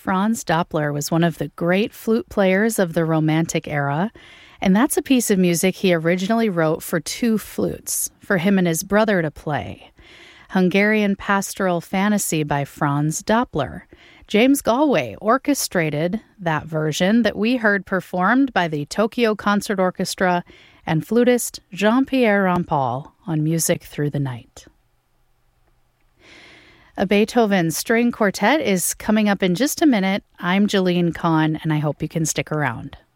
Franz Doppler was one of the great flute players of the Romantic era, and that's a piece of music he originally wrote for two flutes, for him and his brother to play. Hungarian Pastoral Fantasy by Franz Doppler. James Galway orchestrated that version that we heard performed by the Tokyo Concert Orchestra and flutist Jean-Pierre Rampal on Music Through the Night. A Beethoven String Quartet is coming up in just a minute. I'm Jeline Kahn, and I hope you can stick around.